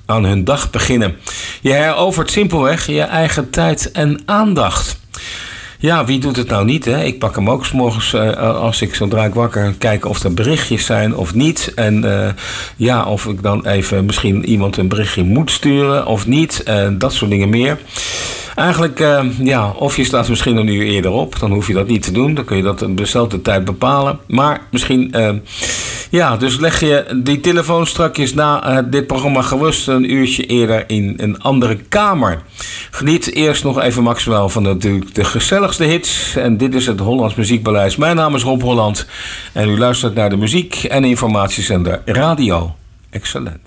aan hun dag beginnen. Je herovert simpelweg je eigen tijd en aandacht. Ja, wie doet het nou niet, hè? Ik pak hem ook 's morgens als ik zodra ik wakker kijken of er berichtjes zijn of niet. En of ik dan even misschien iemand een berichtje moet sturen of niet. Dat soort dingen meer. Eigenlijk, of je staat misschien een uur eerder op. Dan hoef je dat niet te doen. Dan kun je dat op dezelfde tijd bepalen. Maar misschien, dus leg je die telefoon strakjes na dit programma gerust een uurtje eerder in een andere kamer. Geniet eerst nog even maximaal van natuurlijk de gezelligste hits. En dit is het Hollands Muziekpaleis. Mijn naam is Rob Holland. En u luistert naar de muziek- en informatiezender Radio Excellent.